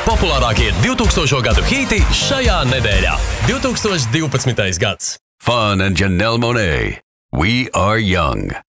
Populārākie 2000. gadu hīti šajā nedēļā. 2012. gads. Fun and Janelle Monáe. We are young.